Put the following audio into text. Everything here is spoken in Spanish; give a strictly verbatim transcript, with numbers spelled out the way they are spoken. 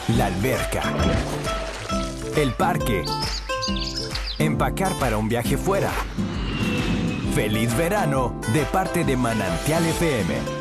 la alberca, el parque, empacar para un viaje fuera. ¡Feliz verano de parte de Manantial F M!